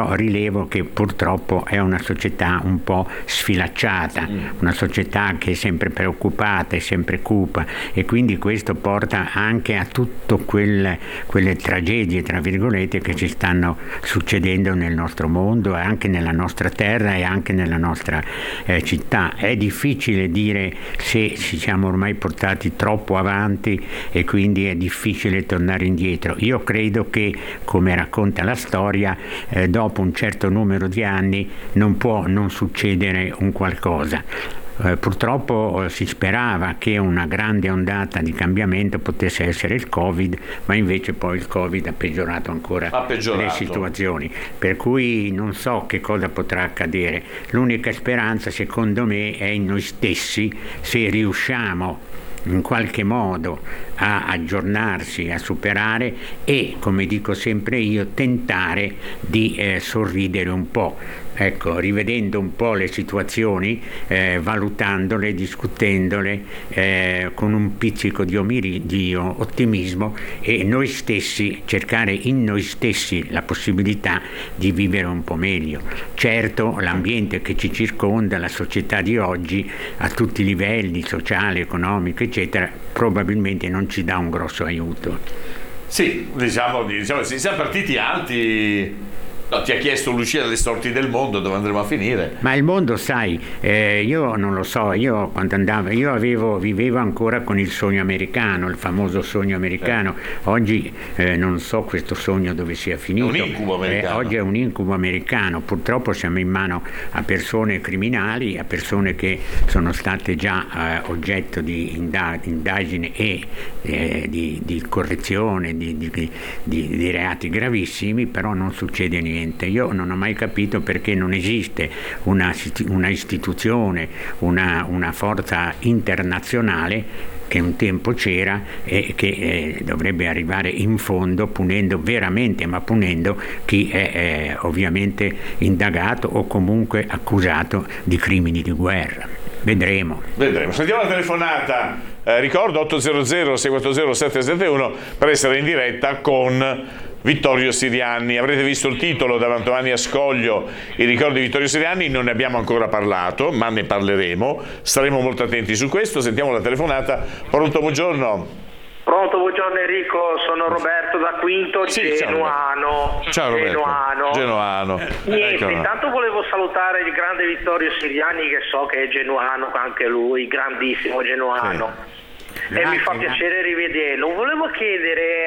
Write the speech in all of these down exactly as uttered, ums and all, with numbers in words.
però rilevo che purtroppo è una società un po' sfilacciata, mm. una società che è sempre preoccupata, è sempre cupa, e quindi questo porta anche a tutto quel, quelle tragedie, tra virgolette, che ci stanno succedendo nel nostro mondo, anche nella nostra terra e anche nella nostra eh, città. È difficile dire se ci siamo ormai portati troppo avanti e quindi è difficile tornare indietro. Io credo che, come racconta la storia, eh, dopo un certo numero di anni non può non succedere un qualcosa. Eh, purtroppo eh, si sperava che una grande ondata di cambiamento potesse essere il Covid, ma invece poi il Covid ha peggiorato ancora ha peggiorato. le situazioni, per cui non so che cosa potrà accadere. L'unica speranza, secondo me, è in noi stessi, se riusciamo in qualche modo a aggiornarsi, a superare e, come dico sempre io, tentare di eh, sorridere un po'. Ecco, rivedendo un po' le situazioni, eh, valutandole, discutendole eh, con un pizzico di, omiri, di ottimismo, e noi stessi, cercare in noi stessi la possibilità di vivere un po' meglio. Certo, l'ambiente che ci circonda, la società di oggi, a tutti i livelli, sociale, economico, eccetera, probabilmente non ci dà un grosso aiuto. Sì, diciamo, diciamo si siamo partiti alti. No, ti ha chiesto l'uscita dalle sorti del mondo, dove andremo a finire? Ma il mondo, sai, eh, io non lo so, io quando andavo, io avevo, vivevo ancora con il sogno americano, il famoso sogno americano. Eh. Oggi eh, non so questo sogno dove sia finito. È un incubo americano. Eh, oggi è un incubo americano. Purtroppo siamo in mano a persone criminali, a persone che sono state già eh, oggetto di indagine e eh, di, di correzione di, di, di, di reati gravissimi, però non succede niente. Io non ho mai capito perché non esiste una, una istituzione, una, una forza internazionale che un tempo c'era e che eh, dovrebbe arrivare in fondo, punendo veramente, ma punendo chi è eh, ovviamente indagato o comunque accusato di crimini di guerra. Vedremo. Vedremo. Sentiamo la telefonata. Eh, ricordo otto zero zero sei quattro zero sette sette uno per essere in diretta con Vittorio Sirianni. Avrete visto il titolo da Mantovani a Scoglio, i ricordi di Vittorio Sirianni. Non ne abbiamo ancora parlato, ma ne parleremo. Staremo molto attenti su questo. Sentiamo la telefonata. Pronto, buongiorno. Pronto, buongiorno Enrico, sono Roberto da Quinto, sì, Genuano. Ciao Roberto. Genuano. Genuano. Niente, ecco. Intanto volevo salutare il grande Vittorio Sirianni, che so che è genuano anche lui, grandissimo genuano. Sì. E grazie, mi fa piacere rivederlo. Volevo chiedere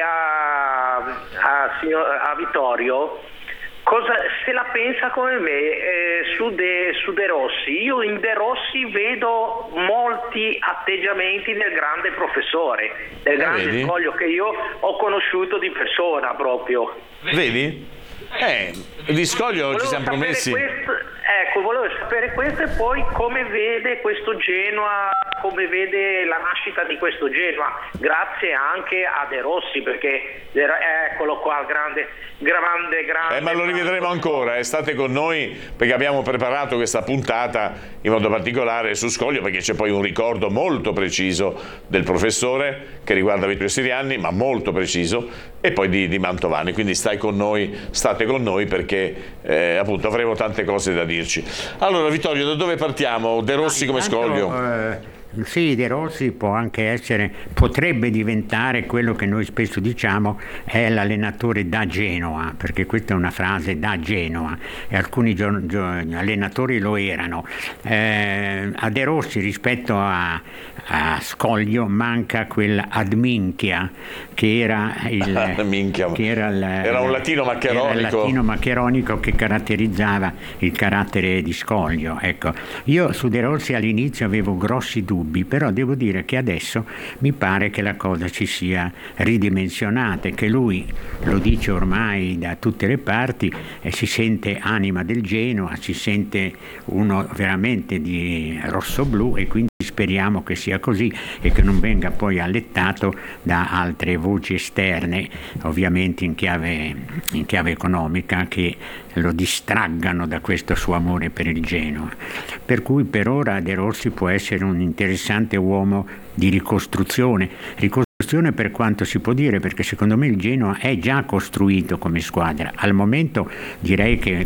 a, a, signor, a Vittorio cosa, se la pensa come me eh, su, De, su De Rossi. Io in De Rossi vedo molti atteggiamenti del grande professore, del grande Vedi? Scoglio, che io ho conosciuto di persona proprio. Vedi? Eh, di Scoglio volevo ci siamo promessi. Questo, ecco, volevo sapere questo, e poi come vede questo Genoa, come vede la nascita di questo Genoa, grazie anche a De Rossi, perché eccolo qua, grande, grande, grande. Eh, ma lo rivedremo ancora, eh. State con noi perché abbiamo preparato questa puntata in modo particolare su Scoglio, perché c'è poi un ricordo molto preciso del professore che riguarda Vittorio Sirianni, ma molto preciso, e poi di, di Mantovani. Quindi stai con noi, state con noi perché eh, appunto avremo tante cose da dirci. Allora Vittorio, da dove partiamo? De Rossi come Scoglio? Eh... Sì, De Rossi può anche essere, potrebbe diventare quello che noi spesso diciamo è l'allenatore da Genoa, perché questa è una frase da Genoa e alcuni gio- gio- allenatori lo erano. Eh, a De Rossi rispetto a, a Scoglio manca quel ad minchia che era il, minchia. Che era, il, era un latino maccheronico. Era il latino maccheronico che caratterizzava il carattere di Scoglio. Ecco, io su De Rossi all'inizio avevo grossi dubbi, però devo dire che adesso mi pare che la cosa ci sia ridimensionata e che lui lo dice ormai da tutte le parti e si sente anima del Genoa, si sente uno veramente di rossoblù, e quindi speriamo che sia così e che non venga poi allettato da altre voci esterne, ovviamente in chiave, in chiave economica, che lo distraggano da questo suo amore per il Genoa. Per cui per ora De Rossi può essere un interessante uomo di ricostruzione, ricostruzione per quanto si può dire, perché secondo me il Genoa è già costruito come squadra. Al momento direi che